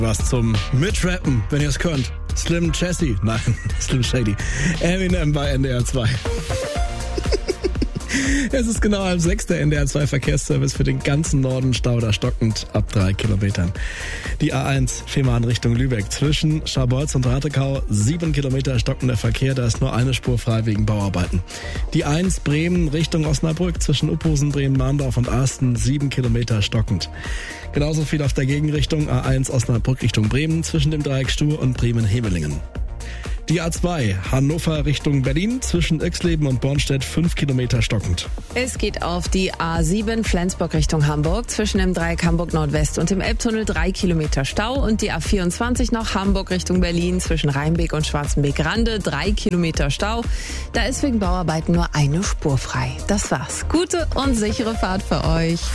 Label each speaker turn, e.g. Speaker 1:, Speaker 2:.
Speaker 1: Was zum Mitrappen, wenn ihr es könnt. Slim Chessy, nein, Slim Shady. Eminem bei NDR 2. Es ist genau 5:30, der NDR 2 Verkehrsservice für den ganzen Norden, Stauder stockend ab 3 Kilometern. Die A1 Fehmarn Richtung Lübeck zwischen Scharbeutz und Ratekau 7 Kilometer stockender Verkehr, da ist nur eine Spur frei wegen Bauarbeiten. Die 1 Bremen Richtung Osnabrück zwischen Uphusen, Bremen-Mahndorf und Asten 7 Kilometer stockend. Genauso viel auf der Gegenrichtung A1 Osnabrück Richtung Bremen zwischen dem Dreieck Stur und Bremen-Hevelingen. Die A2 Hannover Richtung Berlin zwischen Oexleben und Bornstedt 5 Kilometer stockend.
Speaker 2: Es geht auf die A7 Flensburg Richtung Hamburg zwischen dem Dreieck Hamburg Nordwest und dem Elbtunnel 3 Kilometer Stau und die A24 noch Hamburg Richtung Berlin zwischen Rheinbeek und Schwarzenbeek-Rande 3 Kilometer Stau. Da ist wegen Bauarbeiten nur eine Spur frei. Das war's. Gute und sichere Fahrt für euch.